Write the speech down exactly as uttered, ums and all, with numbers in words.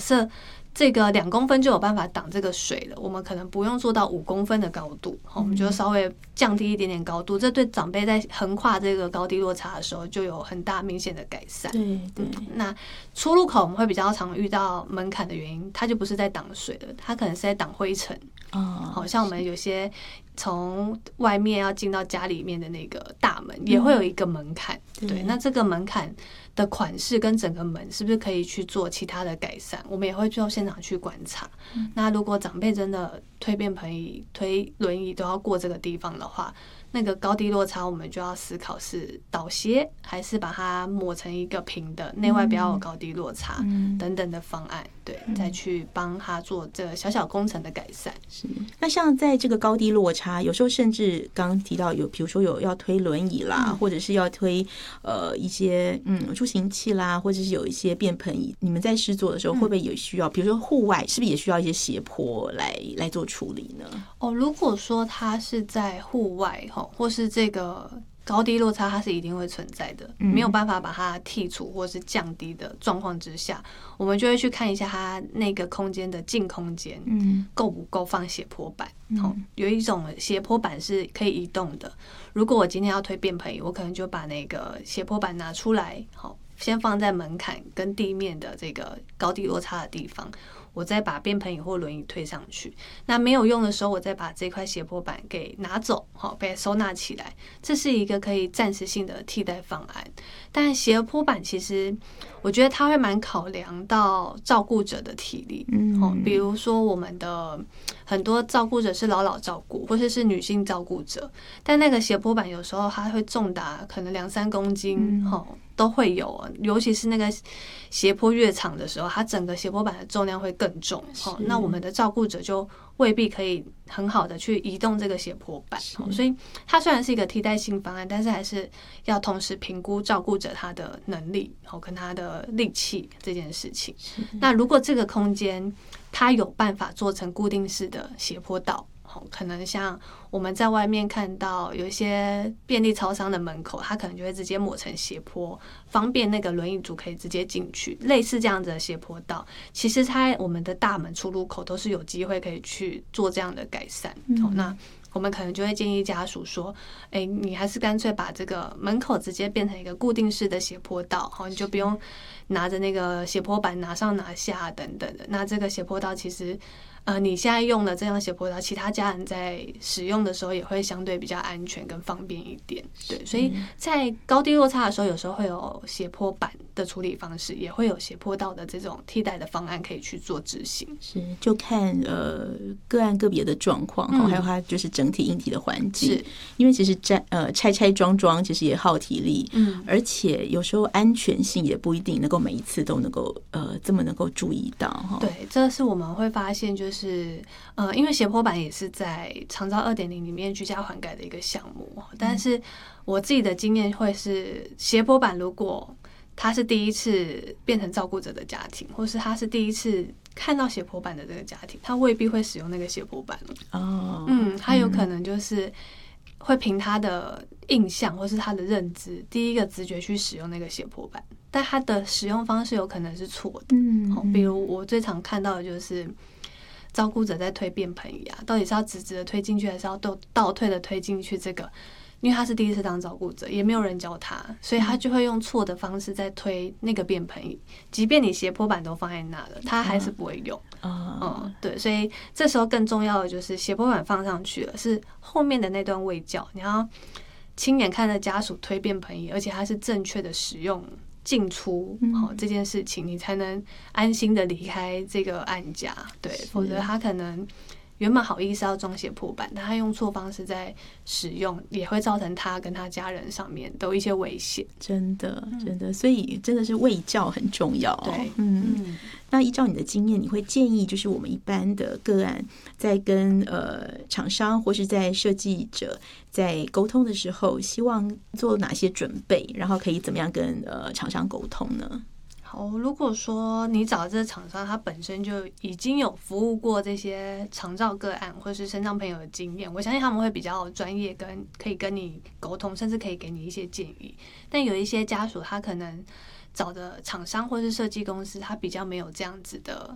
设这个两公分就有办法挡这个水了，我们可能不用做到五公分的高度，我们就稍微降低一点点高度，这对长辈在横跨这个高低落差的时候就有很大明显的改善。 对对、 嗯，那出入口我们会比较常遇到门槛的原因，它就不是在挡水的，它可能是在挡灰尘。 哦， 好像我们有些从外面要进到家里面的那个大门，也会有一个门槛。嗯、对，那这个门槛的款式跟整个门是不是可以去做其他的改善？我们也会到现场去观察。嗯、那如果长辈真的推便盆椅、推轮椅都要过这个地方的话，那个高低落差我们就要思考是倒斜还是把它抹成一个平的，内外不要有高低落差等等的方案，对，再去帮他做这个小小工程的改善。 是，那像在这个高低落差，有时候甚至刚刚提到有，比如说有要推轮椅啦，嗯、或者是要推呃一些嗯助行器啦，或者是有一些便盆椅，你们在施作的时候会不会有需要？比如说户外是不是也需要一些斜坡来来做处理呢？ 哦，如果说它是在户外哈，或是这个高低落差它是一定会存在的，没有办法把它剔除或是降低的状况之下，我们就会去看一下它那个空间的净空间，嗯，够不够放斜坡板。嗯、有一种斜坡板是可以移动的，如果我今天要推便盆椅，我可能就把那个斜坡板拿出来，好，先放在门槛跟地面的这个高低落差的地方，我再把便盆椅或轮椅推上去。那没有用的时候，我再把这块斜坡板给拿走，好，被收纳起来。这是一个可以暂时性的替代方案。但斜坡板其实，我觉得它会蛮考量到照顾者的体力，嗯，比如说我们的很多照顾者是老老照顾，或者是女性照顾者，但那个斜坡板有时候它会重达可能两三公斤，嗯都会有，尤其是那个斜坡越长的时候，它整个斜坡板的重量会更重。那我们的照顾者就未必可以很好的去移动这个斜坡板，所以它虽然是一个替代性方案，但是还是要同时评估照顾者他的能力跟他的力气这件事情。那如果这个空间它有办法做成固定式的斜坡道，可能像我们在外面看到有一些便利超商的门口，它可能就会直接抹成斜坡，方便那个轮椅族可以直接进去。类似这样子的斜坡道，其实它我们的大门出入口都是有机会可以去做这样的改善。嗯、那我们可能就会建议家属说，哎、欸，你还是干脆把这个门口直接变成一个固定式的斜坡道，你就不用拿着那个斜坡板拿上拿下等等的。那这个斜坡道其实呃，你现在用的这样斜坡道，其他家人在使用的时候也会相对比较安全跟方便一点。对，所以在高低落差的时候，有时候会有斜坡板的处理方式，也会有斜坡道的这种替代的方案可以去做执行。 是，就看呃个案个别的状况，嗯、还有它就是整体硬体的环境。是，因为其实拆呃拆拆装装其实也耗体力，嗯，而且有时候安全性也不一定能够每一次都能够呃这么能够注意到哈。 对，这是我们会发现就是。是呃，因为斜坡板也是在长照 二点零 里面居家缓改的一个项目，但是我自己的经验会是，斜坡板如果他是第一次变成照顾者的家庭，或是他是第一次看到斜坡板的这个家庭，他未必会使用那个斜坡板哦。嗯，他有可能就是会凭他的印象或是他的认知，第一个直觉去使用那个斜坡板，但他的使用方式有可能是错的。嗯，比如我最常看到的就是照顾者在推便盆椅啊，到底是要直直的推进去，还是要倒倒退的推进去？这个，因为他是第一次当照顾者，也没有人教他，所以他就会用错的方式在推那个便盆椅。即便你斜坡板都放在那了，他还是不会用。嗯, 嗯，对，所以这时候更重要的就是斜坡板放上去了，是后面的那段卫教，你要亲眼看着家属推便盆椅，而且他是正确的使用。进出好、哦、这件事情，你才能安心的离开这个案家，对，否则他可能原本好意思要装斜坡板，但他用错方式在使用，也会造成他跟他家人上面都有一些危险。 真的，真的，所以真的是卫教很重要、哦。 对， 嗯。嗯，那依照你的经验，你会建议就是我们一般的个案在跟呃厂商或是在设计者在沟通的时候，希望做哪些准备，然后可以怎么样跟呃厂商沟通呢？ 好，如果说你找这个厂商，他本身就已经有服务过这些长照个案或是身障朋友的经验，我相信他们会比较专业，跟可以跟你沟通，甚至可以给你一些建议。但有一些家属，他可能找的厂商或是设计公司，他比较没有这样子的